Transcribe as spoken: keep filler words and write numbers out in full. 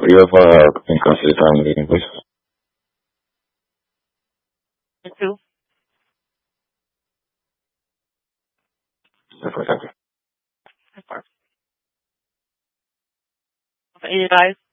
You have uh, been considered time meeting, please. Two. Thank you. eighty-five.